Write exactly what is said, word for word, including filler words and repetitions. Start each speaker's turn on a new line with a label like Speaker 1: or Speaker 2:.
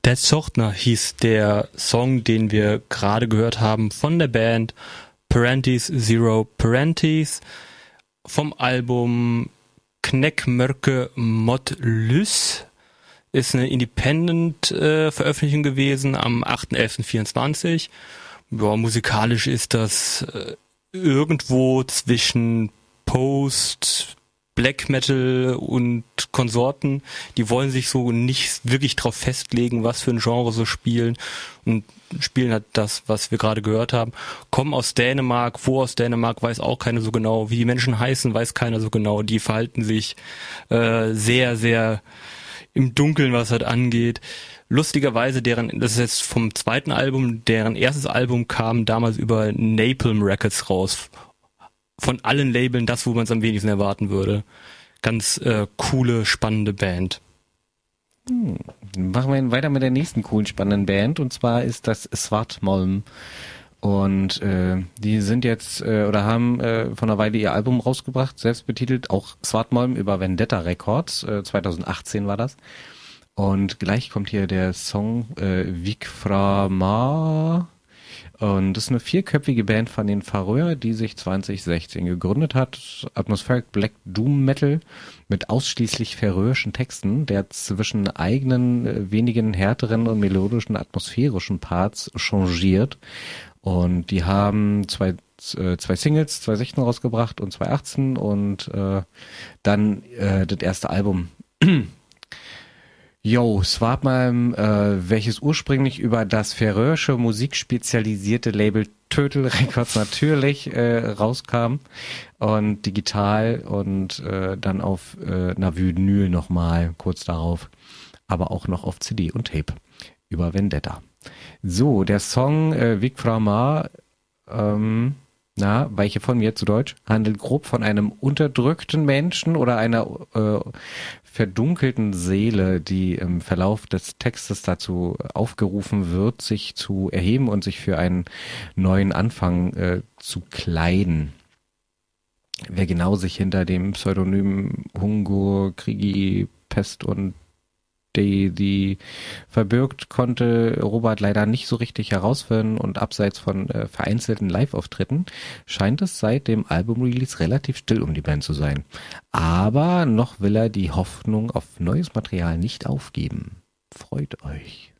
Speaker 1: Der Zochtner hieß der Song, den wir gerade gehört haben von der Band Parentis Zero Parentis vom Album Kneckmörke Mod Lys. Ist eine Independent-Veröffentlichung äh, gewesen am achter elfter vierundzwanzig. Ja, musikalisch ist das äh, irgendwo zwischen Post, Black Metal und Konsorten. Die wollen sich so nicht wirklich drauf festlegen, was für ein Genre so spielen, und spielen halt das, was wir gerade gehört haben. Kommen aus Dänemark, wo aus Dänemark weiß auch keiner so genau. Wie die Menschen heißen, weiß keiner so genau. Die verhalten sich äh, sehr, sehr im Dunkeln, was halt angeht. Lustigerweise, deren, das ist jetzt vom zweiten Album, deren erstes Album kam damals über Napalm Records raus. Von allen Labeln das, wo man es am wenigsten erwarten würde. Ganz äh, coole, spannende Band.
Speaker 2: Hm. Machen wir weiter mit der nächsten coolen, spannenden Band, und zwar ist das Svartmalm. Und äh, die sind jetzt äh, oder haben äh, vor einer Weile ihr Album rausgebracht, selbst betitelt, auch Svartmalm über Vendetta Records, äh, zweitausendachtzehn war das. Und gleich kommt hier der Song äh, Vikframar. Und das ist eine vierköpfige Band von den Färöer, die sich zwanzig sechzehn gegründet hat. Atmospheric Black Doom Metal mit ausschließlich färöischen Texten, der zwischen eigenen, äh, wenigen härteren und melodischen atmosphärischen Parts changiert. Und die haben zwei, äh, zwei Singles, zwanzig sechzehn rausgebracht und zwanzig achtzehn und äh, dann äh, das erste Album. Yo, Svartmalm, äh, welches ursprünglich über das färöische musikspezialisierte Label Turtle Records natürlich äh, rauskam und digital und äh, dann auf äh, na Vinyl nochmal kurz darauf, aber auch noch auf C D und Tape über Vendetta. So, der Song äh, Vikframar, ähm, na, weiche von mir zu Deutsch, handelt grob von einem unterdrückten Menschen oder einer äh, verdunkelten Seele, die im Verlauf des Textes dazu aufgerufen wird, sich zu erheben und sich für einen neuen Anfang äh, zu kleiden. Wer genau sich hinter dem Pseudonym Hungur, Krigi, Pest und die, die verbirgt, konnte Robert leider nicht so richtig herausfinden, und abseits von äh, vereinzelten Live-Auftritten scheint es seit dem Album-Release relativ still um die Band zu sein. Aber noch will er die Hoffnung auf neues Material nicht aufgeben. Freut euch!